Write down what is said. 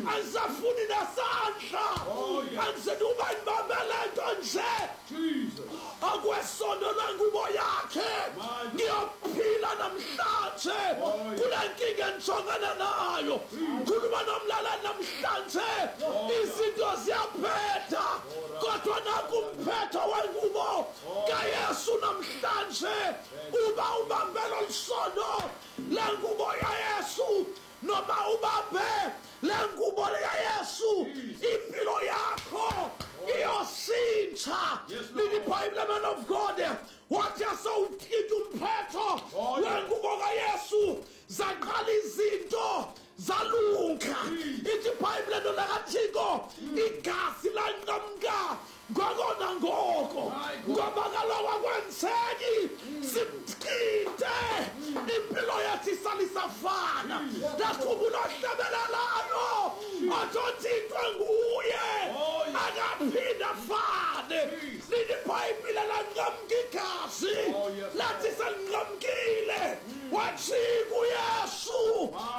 angisafuni nasandla angisethi uba ngibambele nto nje akwesono langubo yakhe ngiyophila namhlanje kule nkinga engijongana nayo khuluma nomlaleli namhlanje izinto ziyaphetha kodwa nakumphetho wengubo kaYesu namhlanje uba ubambela lisono lengubo yaYesu noma ubambe lengubo yaYesu impilo yakho iyoshintsha lithi iBhayibheli man of God wathi asawuthinta umphetho wengubo kaYesu zaqala izinto zalunga ithi iBhayibheli nto lakaThixo igazi lanqamuka ngoko nangoko ngoba kaloku akwenzeki simchithe impilo yathi isalisafana nakuba unohlebelelayo athothintwe nguye akaphinda afane lithi iBhayibheli lanqamuka igazi lathi selinqamukile wajika uYesu